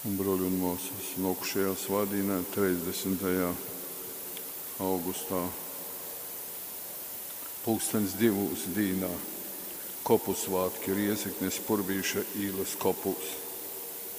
Un broļi un mūsas nokušajā svādīnā 30. augustā 2002. dīnā kopu svātki Riezeknes Purbīša īles kopūs.